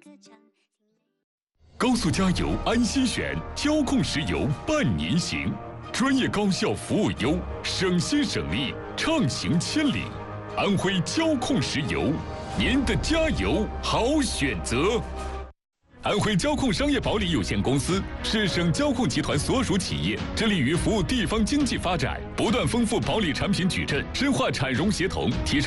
高速加油安心选，交控石油伴您行，专业高效服务优，省心省力，畅行千里。安徽交控石油，您的加油好选择。安徽交控商业保理有限公司是省交控集团所属企业，致力于服务地方经济发展，不断丰富保理产品矩阵，深化产融协同，提升